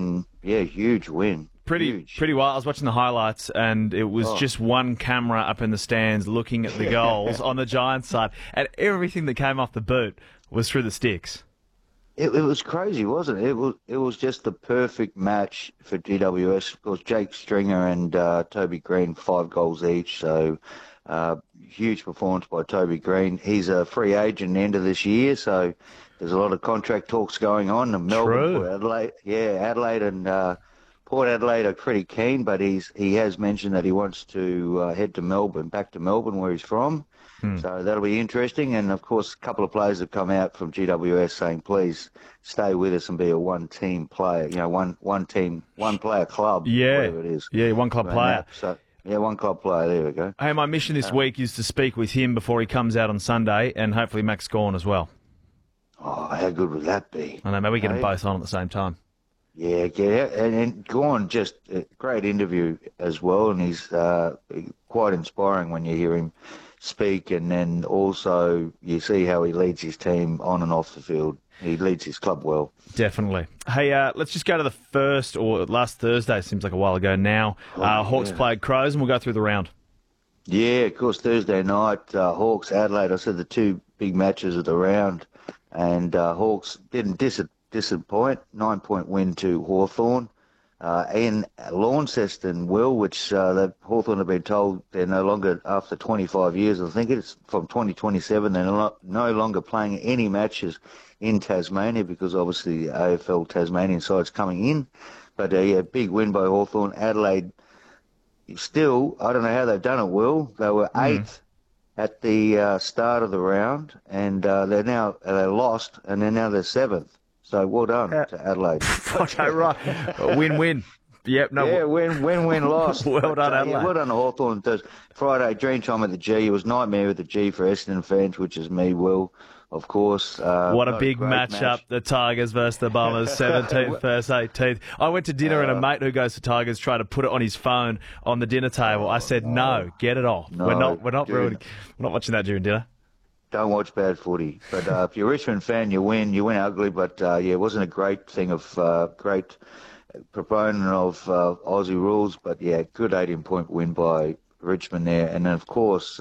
and yeah, huge win. Pretty well. I was watching the highlights, and it was just one camera up in the stands looking at the goals on the Giants side, and everything that came off the boot was through the sticks. It was crazy, wasn't it? It was just the perfect match for GWS. Of course, Jake Stringer and Toby Green, 5 goals each. So huge performance by Toby Green. He's a free agent end of this year, so there's a lot of contract talks going on. And Melbourne, Port Adelaide, Adelaide and Port Adelaide are pretty keen, but he has mentioned that he wants to head to Melbourne, back to Melbourne where he's from. So that'll be interesting. And, of course, a couple of players have come out from GWS saying, please stay with us and be a one-team player, one team, one-player club, whatever it is. Yeah, one-club player. So, yeah, one-club player. There we go. Hey, my mission this week is to speak with him before he comes out on Sunday, and hopefully Max Gawn as well. Oh, how good would that be? I know, maybe we get them both on at the same time. Yeah, and Gawn, just a great interview as well, and he's quite inspiring when you hear him speak, and then also you see how he leads his team on and off the field. He leads his club well. Definitely. Hey, let's just go to the first, or last Thursday, seems like a while ago now. Hawks played Crows, and we'll go through the round. Yeah, of course, Thursday night, Hawks, Adelaide. I said the 2 big matches of the round, and Hawks didn't disappoint. 9-point win to Hawthorn. In Launceston, which Hawthorn have been told they're no longer, after 25 years, I think it's from 2027, they're no longer playing any matches in Tasmania because obviously the AFL Tasmanian side's coming in. But a big win by Hawthorn. Adelaide, still, I don't know how they've done it, Will. They were 8th at the start of the round, and they lost, and they're 7th. So well done to Adelaide. Okay, right. Win-win. Yep. No. Yeah, win-win loss. Well done, Adelaide. Yeah, well done to Hawthorn. Friday, dream time at the G. It was nightmare with the G for Essendon fans, which is me, Will, of course. What a big match-up, the Tigers versus the Bombers, 17th versus 18th. I went to dinner and a mate who goes to Tigers tried to put it on his phone on the dinner table. I said, no, get it off. No, we're not watching that during dinner. Don't watch bad footy. But if you're a Richmond fan, you win ugly. But, it wasn't a great thing of great proponent of Aussie rules. But, yeah, good 18-point win by Richmond there. And then, of course,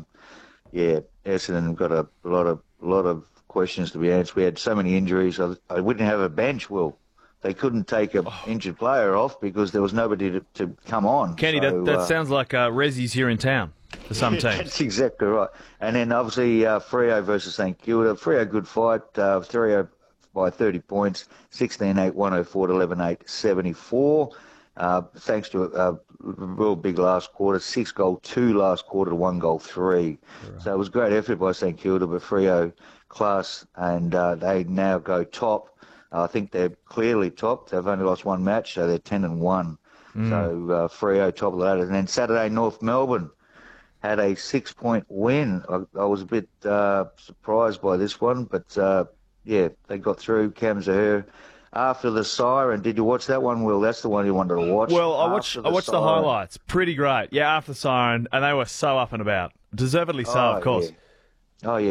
Essendon got a lot of questions to be answered. We had so many injuries. I wouldn't have a bench, Will. They couldn't take an injured player off because there was nobody to come on. Kenny, that sounds like Rezzy's here in town for some teams. That's exactly right. And then obviously Freo versus St Kilda. Freo, good fight. Freo by 30 points, 16-8, 104 to 11-8, 74. Thanks to a real big last quarter, 6 goal 2 last quarter to 1 goal 3. Right. So it was a great effort by St Kilda, but Freo class, and they now go top. I think they're clearly top. They've only lost 1 match, so they're 10-1. So Freo top of the ladder. And then Saturday, North Melbourne had a 6-point win. I was a bit surprised by this one, but they got through. Cam Zahir after the siren. Did you watch that one, Will? That's the one you wanted to watch. Well, I watched the highlights. Pretty great. Yeah, after the siren, and they were so up and about. Deservedly so, of course. Yeah. Oh, yeah,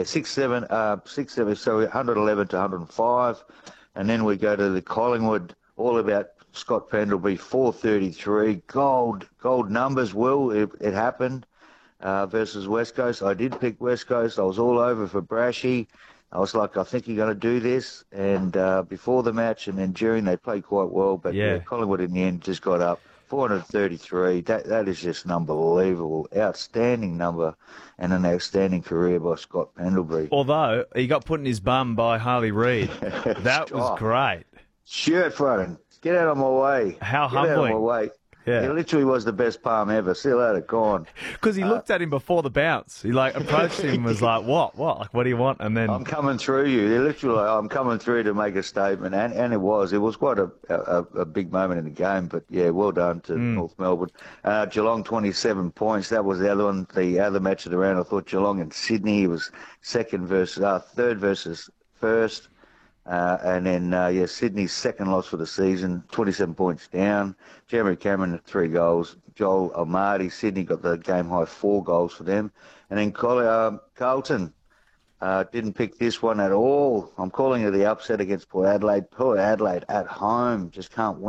6-7, so 111 to 105. And then we go to the Collingwood, all about Scott Pendlebury, 433. Gold numbers, Will. It happened versus West Coast. I did pick West Coast. I was all over for Brashy. I was like, I think you're going to do this. And before the match and then during, they played quite well. But Collingwood in the end just got up. 433. That is just an unbelievable, outstanding number and an outstanding career by Scott Pendlebury. Although he got put in his bum by Harley Reid. That was great. Shirt fronting. Get out of my way. How humbling. Get out of my way. Yeah. It literally was the best palm ever. See you later, gone. Because he looked at him before the bounce. He approached him and was like, what? Like, what do you want? And then I'm coming through you. They're literally like, I'm coming through to make a statement. And it was quite a big moment in the game. But yeah, well done to North Melbourne. Geelong 27 points. That was the other one, the other match of the round. I thought Geelong and Sydney. It was third versus first. And then, Sydney's second loss for the season, 27 points down. Jeremy Cameron, 3 goals. Joel Almardi, Sydney got the game-high 4 goals for them. And then Carlton didn't pick this one at all. I'm calling it the upset against Port Adelaide. Port Adelaide at home just can't win.